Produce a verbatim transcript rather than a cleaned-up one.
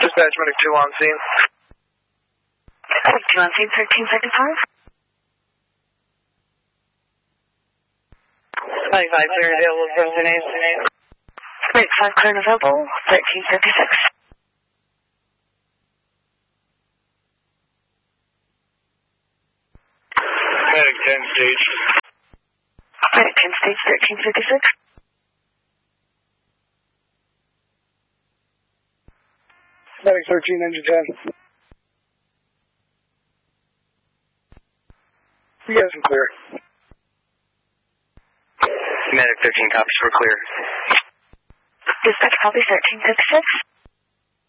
Dispatch Medic two on scene. Medic two on scene, thirteen second five. ninety-five clear and available for name. Medic five clear and available, thirteen fifty-six. Medic ten stage. Medic ten stage, thirteen fifty-six. Medic thirteen, engine ten. You guys are clear. Medic thirteen copies, we're clear. Dispatch copy thirteen fifty-six.